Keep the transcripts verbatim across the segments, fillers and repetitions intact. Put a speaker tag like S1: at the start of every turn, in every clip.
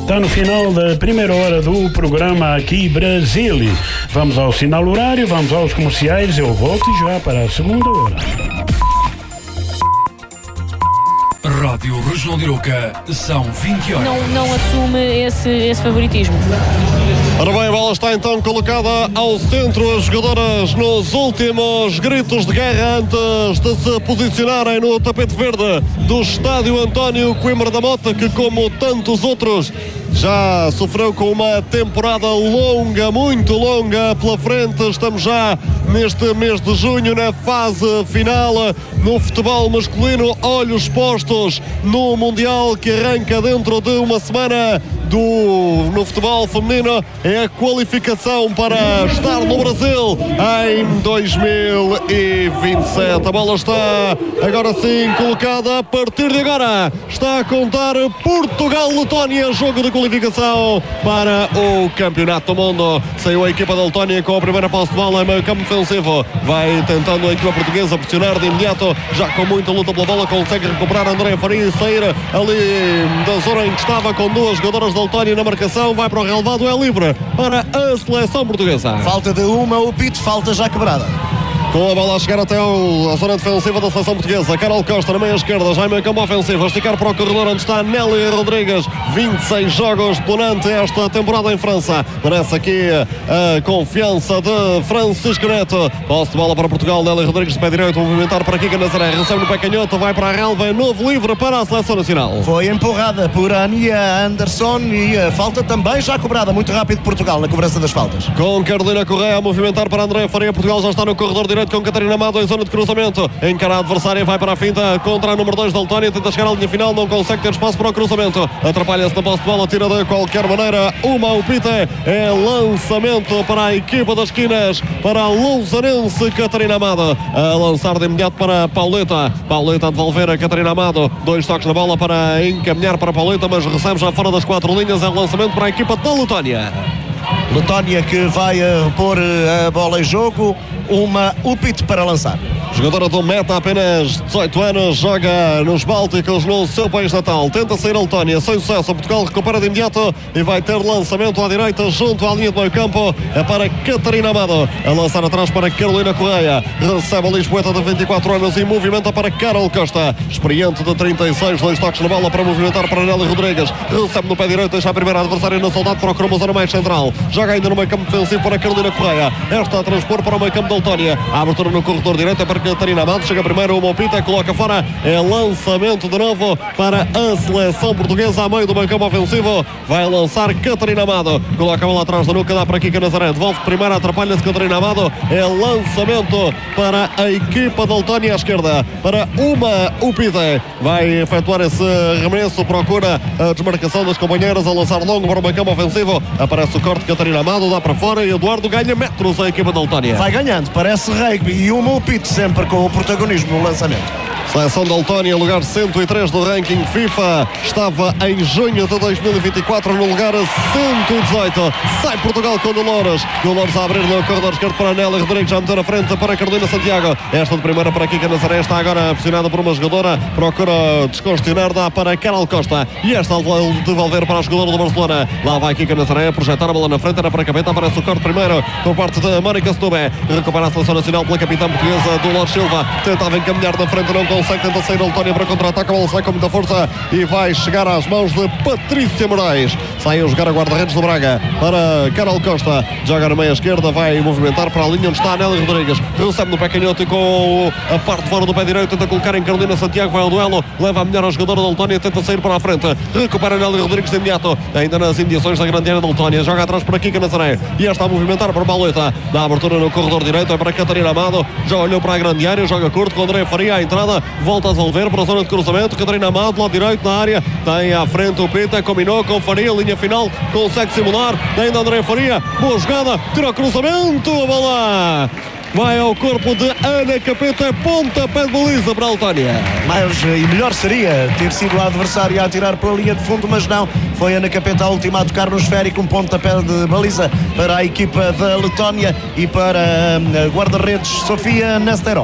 S1: Está no final da primeira hora do programa aqui Brasil. Vamos ao sinal horário, vamos aos comerciais. Eu volto já para a segunda hora.
S2: Rádio Regional de Arouca, são vinte horas.
S3: Não, não assume esse, esse favoritismo.
S4: Ora bem, a bola está então colocada ao centro. As jogadoras nos últimos gritos de guerra antes de se posicionarem no tapete verde do estádio António Coimbra da Mota, que como tantos outros já sofreu com uma temporada longa, muito longa pela frente. Estamos já neste mês de junho na fase final no futebol masculino, olhos postos no Mundial que arranca dentro de uma semana. Do, no futebol feminino é a qualificação para estar no Brasil em dois mil e vinte e sete. A bola está agora sim colocada. A partir de agora está a contar Portugal-Letónia, jogo de qualificação para o Campeonato do Mundo. Saiu a equipa da Letónia com a primeira posse de bola em meio campo defensivo. Vai tentando a equipa portuguesa pressionar de imediato, já com muita luta pela bola, consegue recuperar André Faria e sair ali da zona em que estava com duas jogadoras da Letónia na marcação. Vai para o relevado, é livre para a seleção portuguesa.
S5: Falta de uma, o pito, falta já quebrada.
S4: Com a bola a chegar até a zona defensiva da seleção portuguesa. Carol Costa na meia esquerda, já em meio campo ofensivo, a esticar para o corredor onde está Nelly Rodrigues. vinte e seis jogos durante esta temporada em França. Merece aqui a confiança de Francisco Neto. Posse de bola para Portugal, Nelly Rodrigues de pé direito, movimentar para Kika Nazaré, recebe no pé canhoto, vai para a relva, novo livre para a seleção nacional.
S5: Foi empurrada por Ania Anderson e a falta também já cobrada, muito rápido Portugal na cobrança das faltas.
S4: Com Carolina Correia a movimentar para André Faria, Portugal já está no corredor direito com Catarina Amado em zona de cruzamento. Encara a adversária, vai para a finta contra a número dois da Letónia, tenta chegar à linha final, não consegue ter espaço para o cruzamento. Atrapalha-se na posse de bola, tira de qualquer maneira uma upite. É lançamento para a equipa das esquinas, para a Lousanense Catarina Amado. A lançar de imediato para Pauleta. Pauleta a devolver a Catarina Amado. Dois toques na bola para encaminhar para Pauleta, mas recebe já fora das quatro linhas. É lançamento para a equipa da Letónia.
S5: Letónia que vai a pôr a bola em jogo. Uma upite para lançar.
S4: Jogadora do Meta, apenas dezoito anos, joga nos Bálticos, no seu país natal. Tenta sair a Letónia, sem sucesso. Portugal recupera de imediato e vai ter lançamento à direita, junto à linha de meio campo. É para Catarina Amado. A lançar atrás para Carolina Correia. Recebe a Lisboeta de vinte e quatro anos e movimenta para Carol Costa. Experiente de trinta e seis, dois toques na bola para movimentar para Nelly Rodrigues. Recebe no pé direito, deixa a primeira adversária na saudade, procura uma zona mais central. Joga ainda no meio campo defensivo para Carolina Correia. Esta a transpor para o meio campo da Letónia. A abertura no corredor direito é para Catarina Amado, chega primeiro o Mopita, coloca fora, é lançamento de novo para a seleção portuguesa a meio do meio campo ofensivo, vai lançar Catarina Amado, coloca a bola atrás da nuca, dá para Kika Nazaré, devolve primeiro, atrapalha-se Catarina Amado, é lançamento para a equipa da Letónia à esquerda, para uma Upite, vai efetuar esse arremesso, procura a desmarcação das companheiras, a lançar longo para o meio campo ofensivo, aparece o corte de Catarina Amado, dá para fora e Eduardo ganha metros a equipa da Letónia.
S5: Vai ganhando, parece rugby e o Mopito sempre com o protagonismo no lançamento.
S4: Seleção da Letónia, lugar cento e três do ranking FIFA, estava em junho de dois mil e vinte e quatro no lugar cento e dezoito. Sai Portugal com Dolores. Dolores a abrir no corredor esquerdo para Nelly Rodrigues, já meter a frente para Carolina Santiago. Esta de primeira para Kika Nazaré, está agora pressionada por uma jogadora, procura descongestionar, dá para Carol Costa. E esta de devolver para a jogadora do Barcelona. Lá vai Kika Nazaré, projetar a bola na frente, era para a capeta, aparece o corte primeiro por parte de Mónica Setúbal. Recupera a seleção nacional pela capitã portuguesa Dolores Silva. Tentava encaminhar na frente, não consegue. Tenta sair a Letónia para contra-ataque, a bola sai com muita força e vai chegar às mãos de Patrícia Moraes. Sai a jogar a guarda-redes do Braga para Carol Costa, joga na meia esquerda, vai movimentar para a linha onde está a Nelly Rodrigues, recebe no pé canhoto e com a parte de fora do pé direito tenta colocar em Carolina Santiago, vai ao duelo, leva a melhor a jogadora da Letónia, tenta sair para a frente, recupera a Nelly Rodrigues de imediato, ainda nas imediações da grande área da Letónia, joga atrás para Kika Nazaré e esta a movimentar para Pauleta, dá abertura no corredor direito, é para Catarina Amado, já olhou para a grande área, joga curto com André Faria à entrada, volta a devolver para a zona de cruzamento, Catarina Amado, lado direito na área, tem à frente o Pita, combinou com Faria, linha final, consegue simular, ainda André Faria, boa jogada, tira o cruzamento, a bola vai ao corpo de Ana Capeta, pontapé de baliza para a Letónia.
S5: Mais e melhor seria ter sido a adversária a atirar para a linha de fundo, mas não, foi Ana Capeta a última a tocar no esférico, um pontapé de baliza para a equipa da Letónia e para a guarda-redes Sofia Nesterova.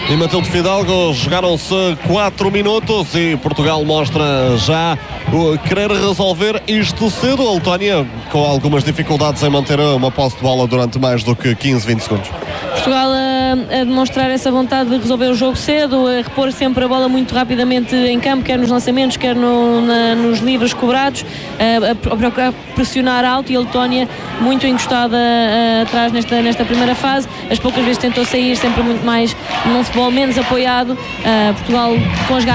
S4: e Matilde Fidalgo. Jogaram-se quatro minutos e Portugal mostra já uh, querer resolver isto cedo. A Letónia com algumas dificuldades em manter uma posse de bola durante mais do que quinze, vinte segundos.
S3: Portugal a, a demonstrar essa vontade de resolver o jogo cedo, a repor sempre a bola muito rapidamente em campo, quer nos lançamentos, quer no, na, nos livros cobrados, a, a procurar pressionar alto, e a Letónia muito encostada a, atrás nesta, nesta primeira fase. As poucas vezes tentou sair, sempre muito mais num futebol menos apoiado. A Portugal com as